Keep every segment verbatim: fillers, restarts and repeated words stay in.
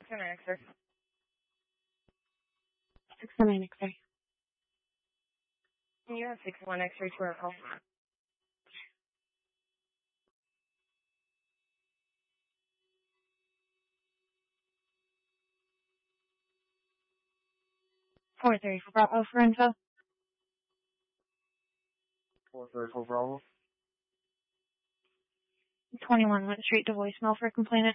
six oh nine X-ray. six oh nine X-ray. Can you have six one X-ray to our call? four thirty for Bravo for info. four thirty for Bravo. twenty-one went straight to voicemail for a complainant.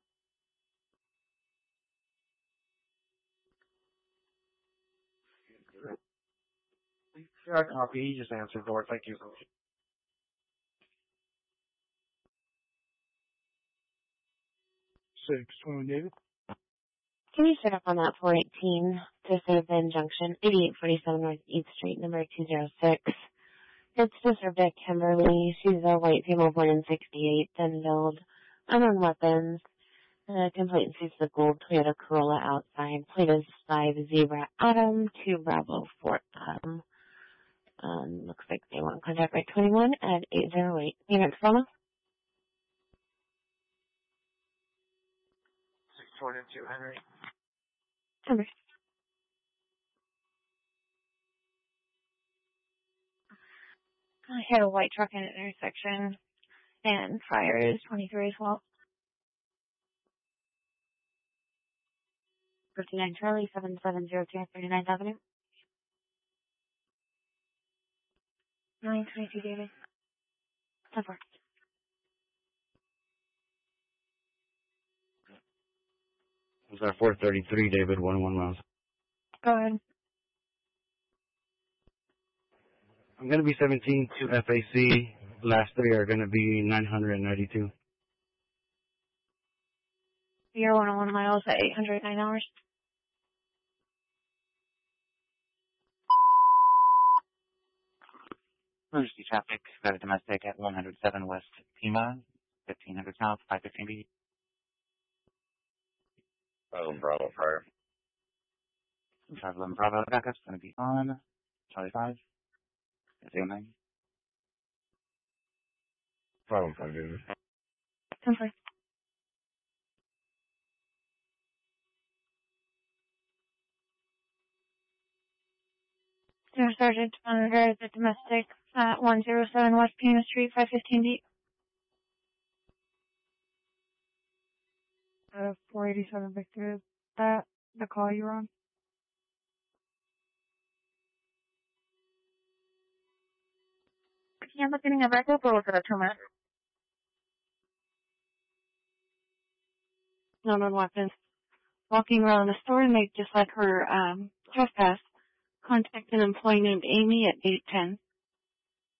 Yeah, copy. He just answered the door. Thank you. six twenty-one David. Can you set up on that four eighteen to Southern Junction, eighty-eight forty-seven North eighth Street, number two oh six? It's to serve at Kimberly. She's a white female born in sixty-eight, thin-build, unknown weapons. The complaint sees the gold Toyota Corolla outside. Plate is five Zebra Adam, two Bravo four Adam. Um, looks like they want contact by twenty-one at eight oh eight. Payment phone? six twenty-two Henry. Number. I had a white truck in an intersection, and fire is twenty-three as well. fifty-nine Charlie, seven seven zero two thirty-ninth Avenue. nine twenty-two David. Over. Was that four thirty-three David, one one miles? Go ahead. I'm going to be seventeen to F A C. Last three are going to be nine hundred ninety-two. You're one oh one miles at eight hundred nine hours. Emergency traffic, got a domestic at one oh seven West Pima, fifteen hundred South, five fifteen B. Oh, Bravo Fire. Charlie eleven Bravo, backup's going to be on. Charlie five, zero nine. Bravo Fire, David. Over. Senior Sergeant to monitor the domestic at one oh seven West Pima Street, five fifteen D. Uh, four eighty-seven Victor, is that the call you were on? Yeah, I'm getting a backup or was it a two-minute? No known weapons. Walking around the store and they just let her um, trespass. Contact an employee named Amy at eight ten.